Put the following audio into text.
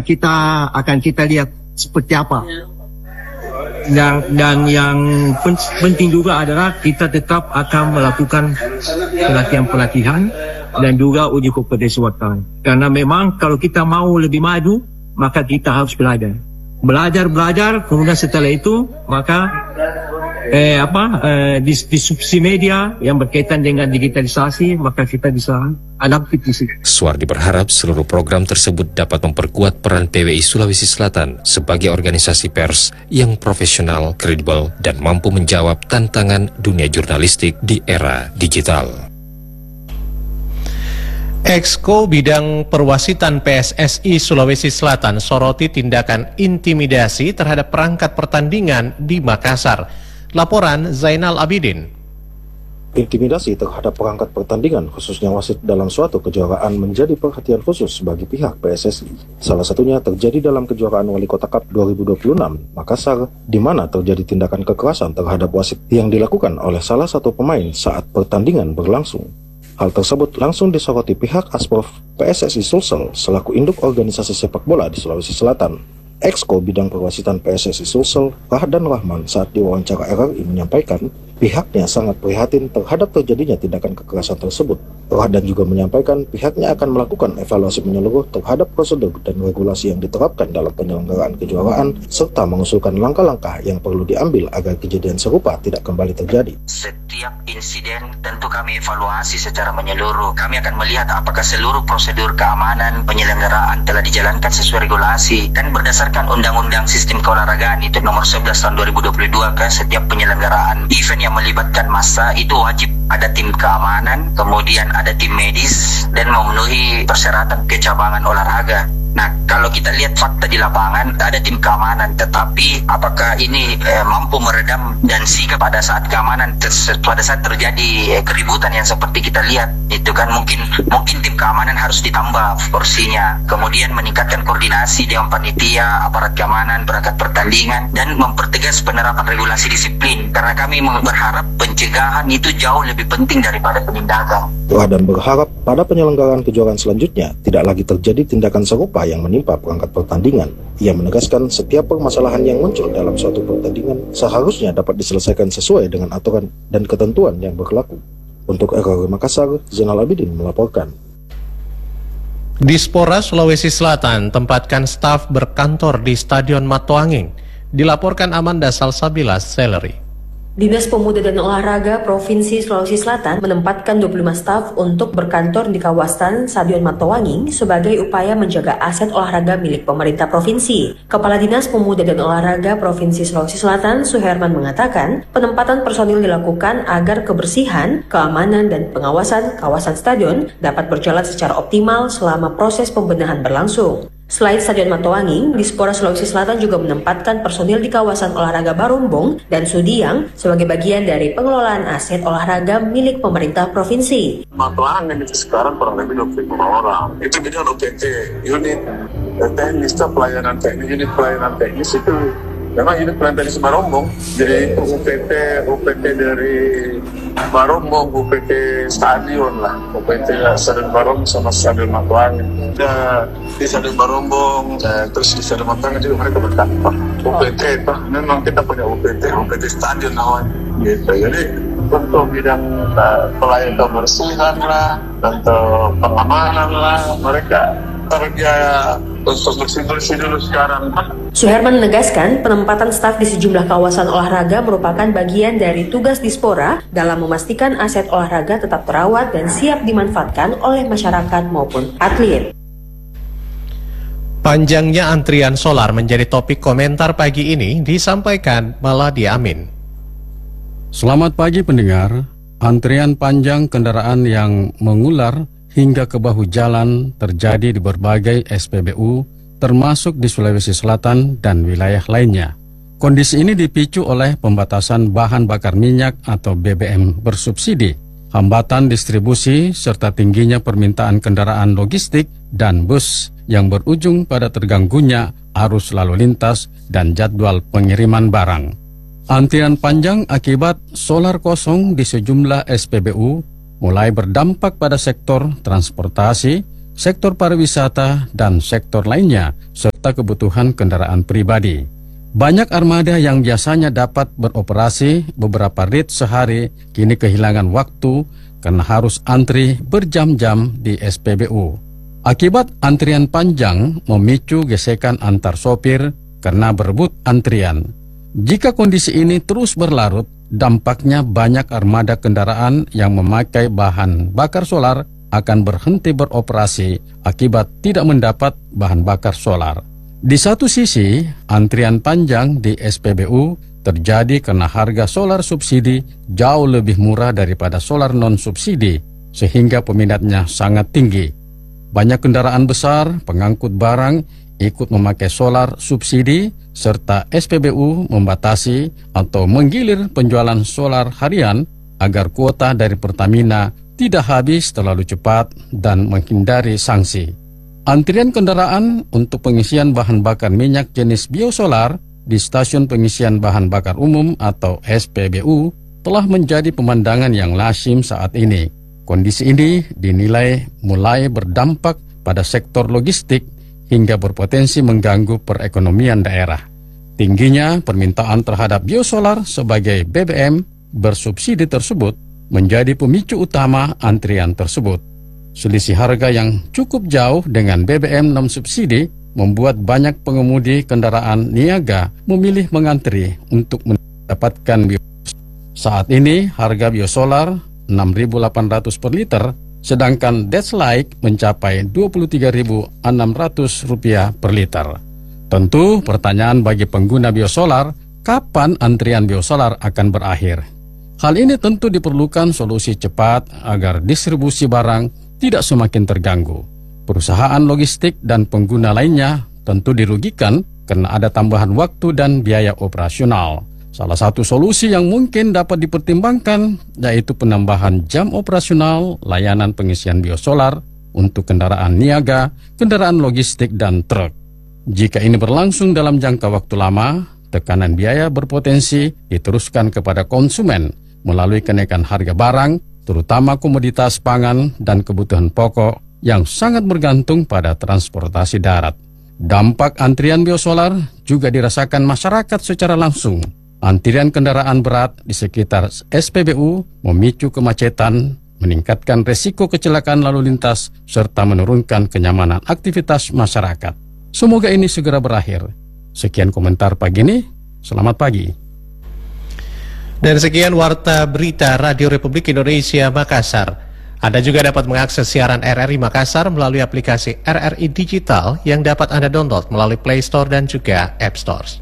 kita lihat seperti apa. Dan yang penting juga adalah kita tetap akan melakukan pelatihan dan juga uji kompetensi. Karena memang kalau kita mau lebih maju, maka kita harus belajar, kemudian setelah itu maka diskusi media yang berkaitan dengan digitalisasi, maka kita bisa adaptif. Suwardi berharap seluruh program tersebut dapat memperkuat peran PWI Sulawesi Selatan sebagai organisasi pers yang profesional, kredibel, dan mampu menjawab tantangan dunia jurnalistik di era digital. Exco Bidang Perwasitan PSSI Sulawesi Selatan soroti tindakan intimidasi terhadap perangkat pertandingan di Makassar. Laporan Zainal Abidin. Intimidasi terhadap perangkat pertandingan, khususnya wasit dalam suatu kejuaraan, menjadi perhatian khusus bagi pihak PSSI. Salah satunya terjadi dalam kejuaraan Wali Kota Cup 2026 Makassar, di mana terjadi tindakan kekerasan terhadap wasit yang dilakukan oleh salah satu pemain saat pertandingan berlangsung. Hal tersebut langsung disoroti pihak Asprof PSSI Sulsel selaku induk organisasi sepak bola di Sulawesi Selatan. Exco Bidang Perwasitan PSSI Sulsel, Rahdan Rahman, saat diwawancara RRI menyampaikan pihaknya sangat prihatin terhadap terjadinya tindakan kekerasan tersebut. Rahdan juga menyampaikan pihaknya akan melakukan evaluasi menyeluruh terhadap prosedur dan regulasi yang diterapkan dalam penyelenggaraan kejuaraan, serta mengusulkan langkah-langkah yang perlu diambil agar kejadian serupa tidak kembali terjadi. Setiap insiden tentu kami evaluasi secara menyeluruh. Kami akan melihat apakah seluruh prosedur keamanan penyelenggaraan telah dijalankan sesuai regulasi. Dan berdasarkan Undang-Undang Sistem Keolahragaan itu nomor 11 tahun 2022, setiap penyelenggaraan event yang melibatkan massa itu wajib ada tim keamanan, kemudian ada tim medis, dan memenuhi persyaratan kecabangan olahraga. Nah, kalau kita lihat fakta di lapangan, ada tim keamanan, tetapi apakah ini mampu meredam dan sigap pada saat keamanan, pada saat terjadi keributan yang seperti kita lihat, itu kan mungkin tim keamanan harus ditambah porsinya, kemudian meningkatkan koordinasi dengan panitia, aparat keamanan, perangkat pertandingan, dan mempertegas penerapan regulasi disiplin, karena kami berharap pencegahan itu jauh lebih penting daripada penindakan. Dan berharap pada penyelenggaraan kejuaraan selanjutnya tidak lagi terjadi tindakan serupa yang menimpa perangkat pertandingan. Ia menegaskan setiap permasalahan yang muncul dalam suatu pertandingan seharusnya dapat diselesaikan sesuai dengan aturan dan ketentuan yang berlaku. Untuk RRI Makassar, Zainal Abidin melaporkan. Dispora Sulawesi Selatan tempatkan staf berkantor di Stadion Matoanging. Dilaporkan Amanda Salsabila Seleri. Dinas Pemuda dan Olahraga Provinsi Sulawesi Selatan menempatkan 25 staf untuk berkantor di kawasan Stadion Matoanging sebagai upaya menjaga aset olahraga milik pemerintah provinsi. Kepala Dinas Pemuda dan Olahraga Provinsi Sulawesi Selatan, Suherman, mengatakan penempatan personil dilakukan agar kebersihan, keamanan, dan pengawasan kawasan stadion dapat berjalan secara optimal selama proses pembenahan berlangsung. Selain Stadion Matoanging, Dispora Sulawesi Selatan juga menempatkan personil di kawasan olahraga Barumbong dan Sudiang sebagai bagian dari pengelolaan aset olahraga milik pemerintah provinsi. Matoanging itu sekarang kurang lebih 25 orang. Itu bidang OPT, unit teknis, pelayanan teknis, unit pelayanan teknis itu memang unit pelayanan teknis Barumbong. Jadi UPT dari Barumbong, UPT stadion lah, UPT Stadion Barumbong sama Stadion Matoanging. Di Stadion Barumbong, terus di Stadion Matoanging juga mereka berkantor. UPT itu memang kita punya UPT stadion namanya. Gitu. Jadi untuk bidang pelayanan kebersihan lah, untuk pengamanan lah, mereka kerja untuk bersih-bersih dulu sekarang. Suherman menegaskan penempatan staf di sejumlah kawasan olahraga merupakan bagian dari tugas Dispora dalam memastikan aset olahraga tetap terawat dan siap dimanfaatkan oleh masyarakat maupun atlet. Panjangnya antrian solar menjadi topik komentar pagi ini disampaikan Maladi Amin. Selamat pagi pendengar. Antrian panjang kendaraan yang mengular hingga ke bahu jalan terjadi di berbagai SPBU, termasuk di Sulawesi Selatan dan wilayah lainnya. Kondisi ini dipicu oleh pembatasan bahan bakar minyak atau BBM bersubsidi, hambatan distribusi, serta tingginya permintaan kendaraan logistik dan bus yang berujung pada terganggunya arus lalu lintas dan jadwal pengiriman barang. Antrian panjang akibat solar kosong di sejumlah SPBU mulai berdampak pada sektor transportasi, sektor pariwisata, dan sektor lainnya, serta serta kebutuhan kendaraan pribadi. Banyak armada yang biasanya dapat beroperasi beberapa rit sehari kini kehilangan waktu karena harus antri berjam-jam di SPBU. Akibat antrian panjang memicu gesekan antar sopir karena berebut antrian. Jika kondisi ini terus berlarut, dampaknya banyak armada kendaraan yang memakai bahan bakar solar akan berhenti beroperasi akibat tidak mendapat bahan bakar solar. Di satu sisi, antrian panjang di SPBU terjadi karena harga solar subsidi jauh lebih murah daripada solar non-subsidi, sehingga peminatnya sangat tinggi. Banyak kendaraan besar, pengangkut barang, ikut memakai solar subsidi, serta SPBU membatasi atau menggilir penjualan solar harian agar kuota dari Pertamina tidak habis terlalu cepat dan menghindari sanksi. Antrian kendaraan untuk pengisian bahan bakar minyak jenis biosolar di stasiun pengisian bahan bakar umum atau SPBU telah menjadi pemandangan yang lazim saat ini. Kondisi ini dinilai mulai berdampak pada sektor logistik hingga berpotensi mengganggu perekonomian daerah. Tingginya permintaan terhadap biosolar sebagai BBM bersubsidi tersebut menjadi pemicu utama antrian tersebut. Selisih harga yang cukup jauh dengan BBM non-subsidi membuat banyak pengemudi kendaraan niaga memilih mengantri untuk mendapatkan biosolar. Saat ini harga biosolar Rp6.800 per liter, sedangkan Deslike mencapai Rp23.600 per liter. Tentu pertanyaan bagi pengguna biosolar, kapan antrian biosolar akan berakhir? Hal ini tentu diperlukan solusi cepat agar distribusi barang tidak semakin terganggu. Perusahaan logistik dan pengguna lainnya tentu dirugikan karena ada tambahan waktu dan biaya operasional. Salah satu solusi yang mungkin dapat dipertimbangkan yaitu penambahan jam operasional layanan pengisian biosolar untuk kendaraan niaga, kendaraan logistik, dan truk. Jika ini berlangsung dalam jangka waktu lama, tekanan biaya berpotensi diteruskan kepada konsumen melalui kenaikan harga barang, terutama komoditas pangan dan kebutuhan pokok yang sangat bergantung pada transportasi darat. Dampak antrian biosolar juga dirasakan masyarakat secara langsung. Antrian kendaraan berat di sekitar SPBU memicu kemacetan, meningkatkan resiko kecelakaan lalu lintas, serta menurunkan kenyamanan aktivitas masyarakat. Semoga ini segera berakhir. Sekian komentar pagi ini. Selamat pagi. Dan sekian Warta Berita Radio Republik Indonesia Makassar. Anda juga dapat mengakses siaran RRI Makassar melalui aplikasi RRI Digital yang dapat Anda download melalui Play Store dan juga App Store.